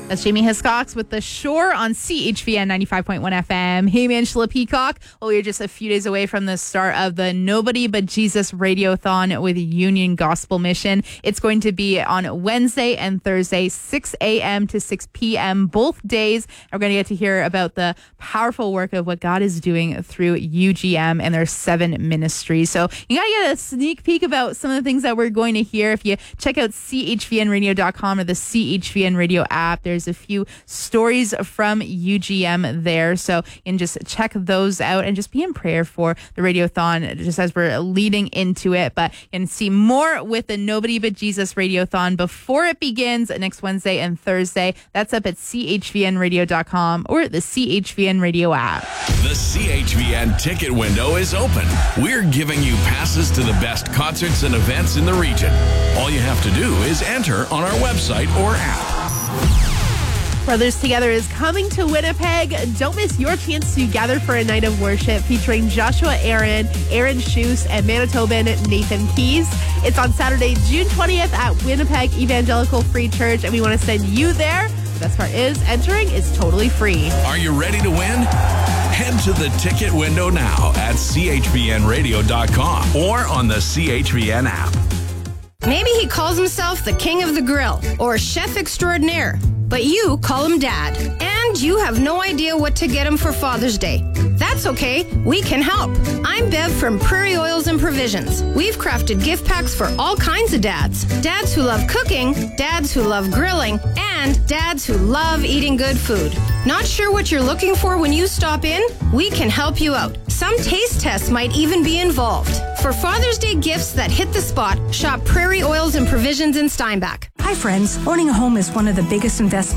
That's Jamie Hiscox with The Shore on CHVN 95.1 FM. Hey, man, Angela Peacock. Well, we're just a few days away from the start of the Nobody But Jesus Radiothon with Union Gospel Mission. It's going to be on Wednesday and Thursday, 6 a.m. to 6 p.m. both days. We're going to get to hear about the powerful work of what God is doing through UGM and their 7 ministries. So you got to get a sneak peek about some of the things that we're going to hear. If you check out chvnradio.com or the CHVN Radio app, there's a few stories from UGM there. So you can just check those out and just be in prayer for the Radiothon just as we're leading into it. But you can see more with the Nobody But Jesus Radiothon before it begins next Wednesday and Thursday. That's up at chvnradio.com or the CHVN Radio app. The CHVN ticket window is open. We're giving you passes to the best concerts and events in the region. All you have to do is enter on our website or app. Brothers Together is coming to Winnipeg. Don't miss your chance to gather for a night of worship featuring Joshua Aaron, Aaron Schuss, and Manitoban Nathan Keys. It's on Saturday, June 20th at Winnipeg Evangelical Free Church, and we want to send you there. The best part is entering is totally free. Are you ready to win? Head to the ticket window now at chvnradio.com or on the CHVN app. Maybe he calls himself the king of the grill or chef extraordinaire, but you call him dad. And you have no idea what to get him for Father's Day. That's okay, we can help. I'm Bev from Prairie Oils and Provisions. We've crafted gift packs for all kinds of dads. Dads who love cooking, dads who love grilling, and dads who love eating good food. Not sure what you're looking for when you stop in? We can help you out. Some taste tests might even be involved. For Father's Day gifts that hit the spot, shop Prairie Oils and Provisions in Steinbach. Hi, friends. Owning a home is one of the biggest investments